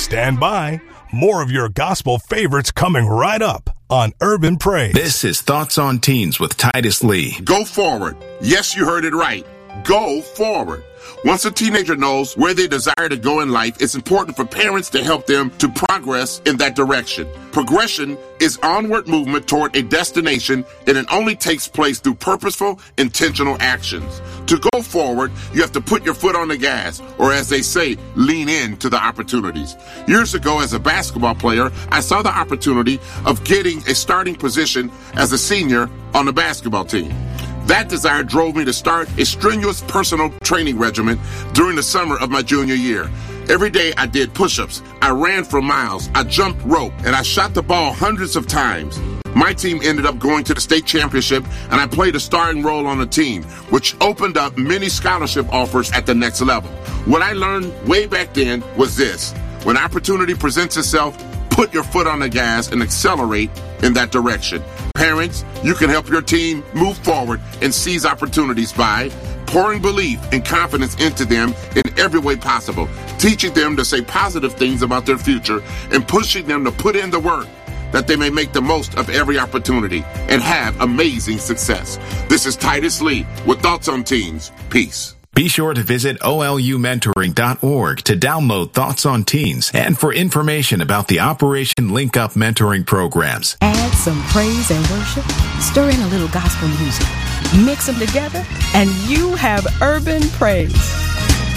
Stand by. More of your gospel favorites coming right up on Urban Praise. This is Thoughts on Teens with Titus Lee. Go forward. Yes, you heard it right. Go forward. Once a teenager knows where they desire to go in life, it's important for parents to help them to progress in that direction. Progression is onward movement toward a destination, and it only takes place through purposeful, intentional actions. To go forward, you have to put your foot on the gas, or as they say, lean into the opportunities. Years ago, as a basketball player, I saw the opportunity of getting a starting position as a senior on the basketball team. That desire drove me to start a strenuous personal training regimen during the summer of my junior year. Every day I did push-ups, I ran for miles, I jumped rope, and I shot the ball hundreds of times. My team ended up going to the state championship, and I played a starring role on the team, which opened up many scholarship offers at the next level. What I learned way back then was this: when opportunity presents itself, put your foot on the gas and accelerate in that direction. Parents, you can help your team move forward and seize opportunities by pouring belief and confidence into them in every way possible, teaching them to say positive things about their future, and pushing them to put in the work that they may make the most of every opportunity and have amazing success. This is Titus Lee with Thoughts on Teens. Peace. Be sure to visit olumentoring.org to download Thoughts on Teens and for information about the Operation Link Up mentoring programs. Add some praise and worship, stir in a little gospel music, mix them together, and you have Urban Praise.